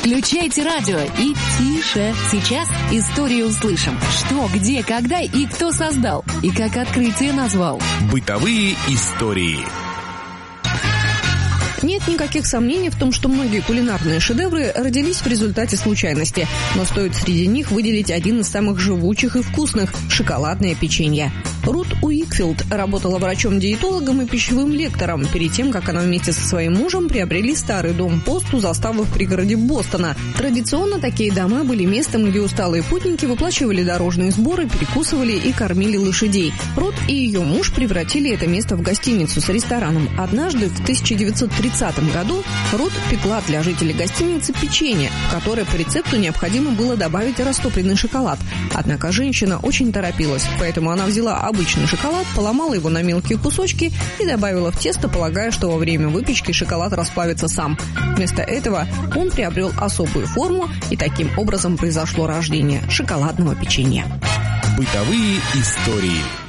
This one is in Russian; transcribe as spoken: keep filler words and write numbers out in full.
Включайте радио и тише. Сейчас историю услышим. Что, где, когда и кто создал. И как открытие назвал. Бытовые истории. Нет никаких сомнений в том, что многие кулинарные шедевры родились в результате случайности. Но стоит среди них выделить один из самых живучих и вкусных – шоколадное печенье. Рут Уикфилд работала врачом-диетологом и пищевым лектором перед тем, как она вместе со своим мужем приобрели старый дом-пост у заставы в пригороде Бостона. Традиционно такие дома были местом, где усталые путники выплачивали дорожные сборы, перекусывали и кормили лошадей. Рут и ее муж превратили это место в гостиницу с рестораном. Однажды в тысяча девятьсот тридцатом году Рут пекла для жителей гостиницы печенье, в которое по рецепту необходимо было добавить растопленный шоколад. Однако женщина очень торопилась, поэтому она взяла обычный шоколад, поломала его на мелкие кусочки и добавила в тесто, полагая, что во время выпечки шоколад расплавится сам. Вместо этого он приобрел особую форму, и таким образом произошло рождение шоколадного печенья. Бытовые истории.